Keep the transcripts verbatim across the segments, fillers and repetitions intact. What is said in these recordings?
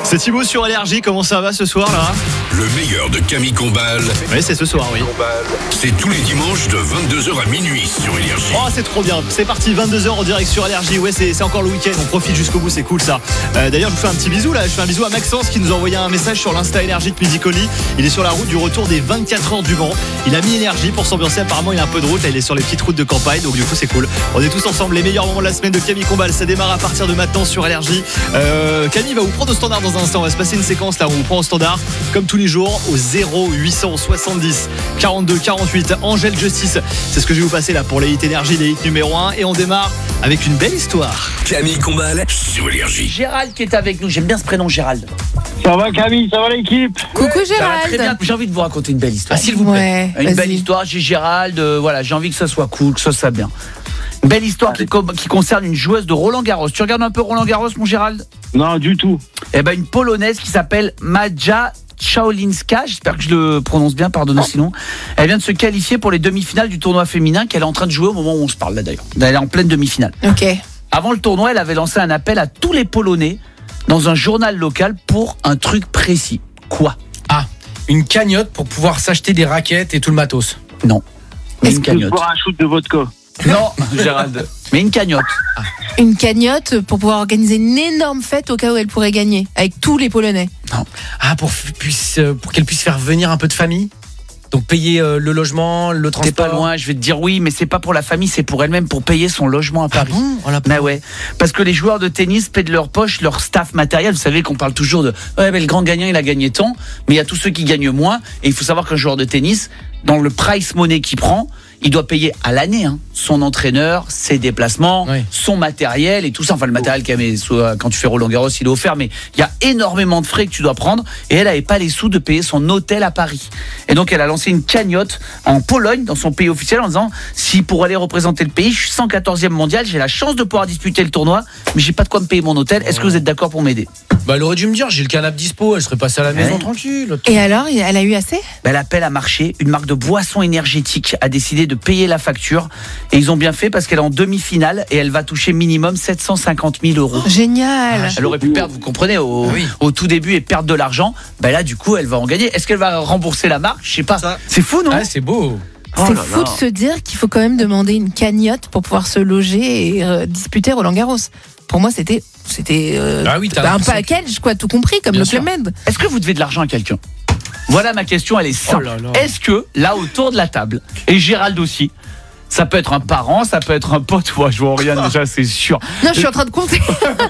C'est Thibaut sur Énergie, comment ça va ce soir là? Le meilleur de Camille Combal. Oui, c'est ce soir, oui. C'est tous les dimanches de vingt-deux heures à minuit sur Énergie. Oh, c'est trop bien. C'est parti, vingt-deux heures en direct sur Énergie. Ouais, c'est, c'est encore le week-end. On profite jusqu'au bout, c'est cool ça. Euh, d'ailleurs, je vous fais un petit bisou là. Je fais un bisou à Maxence qui nous a envoyé un message sur l'Insta Énergie de Musicoli. Il est sur la route du retour des vingt-quatre heures du Mans. Il a mis Énergie pour s'ambiancer. Apparemment, il a un peu de route. Là, il est sur les petites routes de campagne. Donc, du coup, c'est cool. On est tous ensemble. Les meilleurs moments de la semaine de Camille Combal. Ça démarre à partir de maintenant sur Énergie. Euh, Camille va vous prendre au standard dans un instant. On va se passer une séquence là où on vous prend au standard comme tous les jours au zéro huit cent soixante-dix quarante-deux quarante-huit. Angèle Justice, c'est ce que je vais vous passer là pour les hits Énergie, les hits numéro un. Et on démarre avec une belle histoire. Camille Combal sur Énergie. Gérald qui est avec nous, j'aime bien ce prénom Gérald. Ça va Camille, ça va l'équipe? Coucou Ça va très bien, Gérald. j'ai envie de vous raconter une belle histoire. Ah, s'il vous plaît. Une Ouais, belle vas-y. histoire, j'ai Gérald, euh, voilà, j'ai envie que ça soit cool, que ça soit bien. Une belle histoire qui, co- qui concerne une joueuse de Roland Garros. Tu regardes un peu Roland Garros, mon Gérald? Non, du tout. Eh ben, une Polonaise qui s'appelle Maja Czaulinska, j'espère que je le prononce bien, pardonnez sinon. Elle vient de se qualifier pour les demi-finales du tournoi féminin qu'elle est en train de jouer au moment où on se parle là d'ailleurs. Elle est en pleine demi-finale. Ok. Avant le tournoi, elle avait lancé un appel à tous les Polonais dans un journal local pour un truc précis. Quoi? Ah, une cagnotte pour pouvoir s'acheter des raquettes et tout le matos. Non. Mais Est-ce une que cagnotte. Boire un shoot de vodka. Non, Gérald. Mais une cagnotte. Une cagnotte pour pouvoir organiser une énorme fête au cas où elle pourrait gagner avec tous les Polonais. Ah, pour, f- puisse, euh, pour qu'elle puisse faire venir un peu de famille. Donc payer euh, le logement, le T'es transport. pas loin, je vais te dire oui, mais c'est pas pour la famille, c'est pour elle-même, pour payer son logement à Ah Paris. bon? Oh la Mais ouais, parce que les joueurs de tennis paient de leur poche leur staff matériel. Vous savez qu'on parle toujours de ouais, mais le grand gagnant il a gagné tant, mais il y a tous ceux qui gagnent moins. Et il faut savoir qu'un joueur de tennis, dans le price money qu'il prend, il doit payer à l'année hein, son entraîneur, ses déplacements, Oui. son matériel et tout ça. Enfin, le matériel quand même, soit- quand tu fais Roland Garros, il est offert, mais il y a énormément de frais que tu dois prendre. Et elle n'avait pas les sous de payer son hôtel à Paris. Et donc, elle a lancé une cagnotte en Pologne, dans son pays officiel, en disant si pour aller représenter le pays, je suis cent quatorzième mondial, j'ai la chance de pouvoir disputer le tournoi, mais j'ai pas de quoi me payer mon hôtel. Est-ce que vous êtes d'accord pour m'aider? Bah, elle aurait dû me dire, j'ai le canapé dispo, elle serait passée à la maison Ouais. tranquille. Et alors, elle a eu assez? Ben, l'appel a marché. Une marque de boissons énergétiques a décidé de payer la facture. Et ils ont bien fait parce qu'elle est en demi-finale et elle va toucher minimum sept cent cinquante mille euros. Génial. Elle aurait pu perdre, vous comprenez, au, Oui. au tout début et perdre de l'argent. Ben là, du coup, elle va en gagner. Est-ce qu'elle va rembourser la marque? Je sais pas. Ça. C'est fou, non? Ah, c'est beau. Oh C'est là fou là. de se dire qu'il faut quand même demander une cagnotte pour pouvoir se loger et euh, disputer Roland Garros. Pour moi, c'était c'était euh, Ah oui, t'as un l'impression package, quoi, tout compris, comme Bien le sûr. Club Med. Est-ce que vous devez de l'argent à quelqu'un? Voilà ma question, elle est simple. Oh là là. Est-ce que, là, autour de la table, et Gérald aussi, ça peut être un parent, ça peut être un pote, ouais, je vois rien déjà, c'est sûr. Non, je suis en train de compter.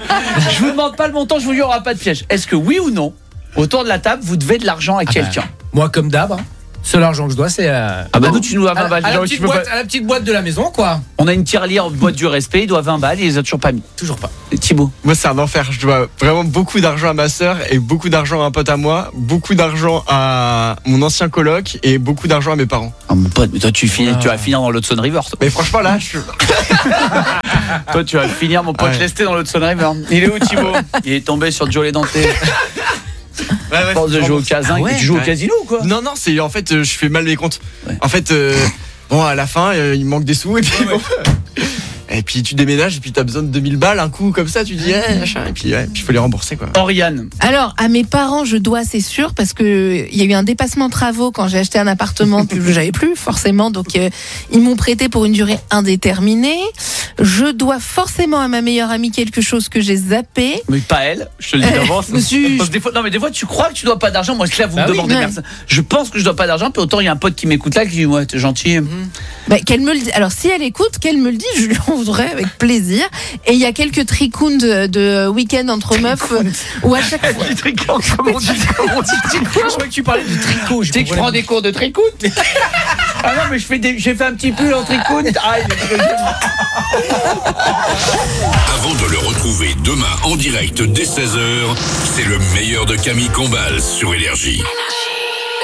Je vous demande pas le montant, je vous dis, il n'y aura pas de piège. Est-ce que oui ou non, autour de la table, vous devez de l'argent à Ah bah, quelqu'un? Moi, comme d'hab, hein, seul argent que je dois, c'est euh, Ah bah nous, tu nous as à, vingt balles. à la Genre, petite tu peux boîte, pas- à la petite boîte de la maison, quoi. On a une tirelire en boîte du respect, il doit vingt balles, il les a toujours pas mis. Toujours pas. Et Thibaut? Moi, c'est un enfer. Je dois vraiment beaucoup d'argent à ma sœur et beaucoup d'argent à un pote à moi, beaucoup d'argent à mon ancien coloc et beaucoup d'argent à mes parents. Ah mon pote, mais toi tu, finis, Ah. tu vas finir dans l'Hudson River. Toi, Mais franchement, là, je... Toi, tu vas finir, mon pote, Ouais. lesté dans l'Hudson River. Il est où Thibaut? Il est tombé sur Joe les Dentés. Ouais, ouais, Force de faut jouer au rembourser. casin. Ah ouais, tu joues au ouais. casino ou quoi? Non, non, c'est en fait, euh, je fais mal mes comptes. Ouais. En fait, euh, bon, à la fin, euh, il manque des sous et puis bon. Et puis tu déménages et puis t'as besoin de deux mille balles, un coup comme ça, tu dis, eh, machin, et puis ouais, puis il faut les rembourser quoi. Oriane. Alors, à mes parents, je dois, c'est sûr, parce que il y a eu un dépassement de travaux quand j'ai acheté un appartement, puis j'avais plus forcément, donc euh, ils m'ont prêté pour une durée indéterminée. Je dois forcément à ma meilleure amie quelque chose que j'ai zappé. Mais pas elle, je te le dis Euh, d'avance. monsieur, Parce que des fois, non mais des fois tu crois que tu dois pas d'argent. Moi là vous Bah me oui, demandez ouais. merci. Je pense que je dois pas d'argent, puis autant il y a un pote qui m'écoute là qui dit ouais t'es gentil. Bah, qu'elle me le dit. Alors, si elle écoute, qu'elle me le dit, je lui en voudrais avec plaisir. Et il y a quelques tricounes de, de week-end entre meufs euh, où à chaque fois. Du tricot, comment on dit, comment on dit tricot? Je crois que tu parlais du tricot. Tu sais que je prends des cours de tricot. Ah non mais je fais des, j'ai fait un petit pull en tricot. Ah, il est- Avant de le retrouver demain en direct dès seize heures, c'est le meilleur de Camille Combal sur Énergie.